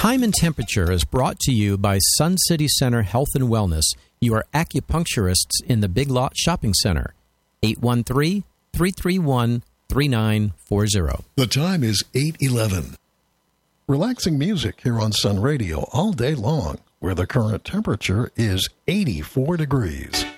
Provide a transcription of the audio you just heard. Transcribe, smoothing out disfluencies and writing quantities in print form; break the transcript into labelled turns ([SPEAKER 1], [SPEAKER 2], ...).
[SPEAKER 1] Time and Temperature is brought to you by Sun City Center Health and Wellness, your acupuncturists in the Big Lot Shopping Center. 813-331-3940.
[SPEAKER 2] The time is 8:11. Relaxing music here on Sun Radio all day long, where the current temperature is 84 degrees.